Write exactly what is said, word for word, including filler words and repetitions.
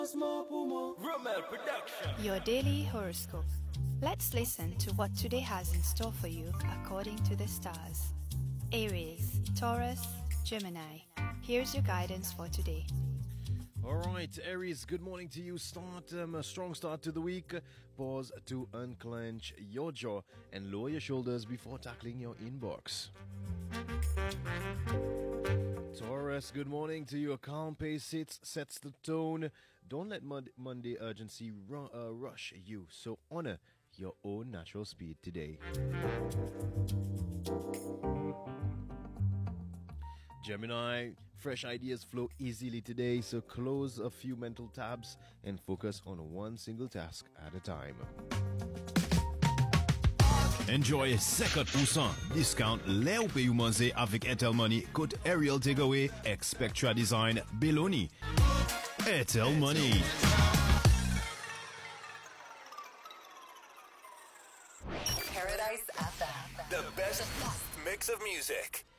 Romel Production. Your daily horoscope. Let's listen to what today has in store for you according to the stars. Aries, Taurus, Gemini. Here's your guidance for today. All right, Aries, good morning to you. Start um, a strong start to the week. Pause to unclench your jaw and lower your shoulders before tackling your inbox. Taurus, good morning to you. A calm pace sits, sets the tone. Don't let Mond- Monday urgency ru- uh, rush you, so honor your own natural speed today. Gemini, fresh ideas flow easily today, so close a few mental tabs and focus on one single task at a time. Enjoy cinquante percent discount lè ou payou manze avec Airtel Money code Ariel Takeaway ex Spectra Design Beloni. Airtel Money. Paradise F M. The best mix of music.